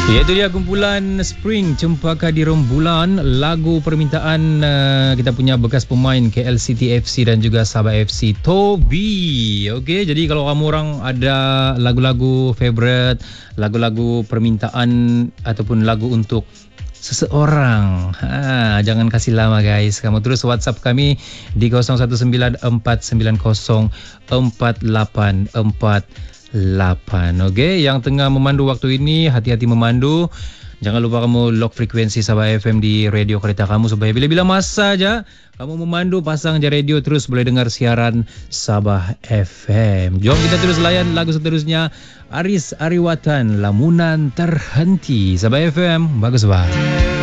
Ya, itu dia kumpulan Spring Cempaka di Rembulan, lagu permintaan kita punya bekas pemain KL City FC dan juga Sabah FC, Toby. Okey, jadi kalau kamu orang ada lagu-lagu favorite, lagu-lagu permintaan ataupun lagu untuk seseorang, jangan kasih lama guys. Kamu terus WhatsApp kami di 0194904848. Okey, yang tengah memandu waktu ini, hati-hati memandu. Jangan lupa kamu lock frekuensi Sabah FM di radio kereta kamu supaya bila-bila masa aja kamu memandu, pasang je radio, terus boleh dengar siaran Sabah FM. Jom kita terus layan lagu seterusnya. Aris Ariwatan, Lamunan Terhenti. Sabah FM, bagus bah.